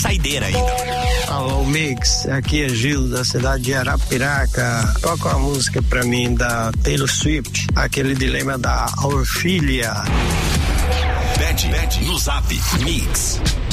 saideira ainda. Alô, Mix, aqui é Gil, da cidade de Arapiraca. Toca uma música pra mim da Taylor Swift, aquele dilema da Orfília. Bet no Zap Mix.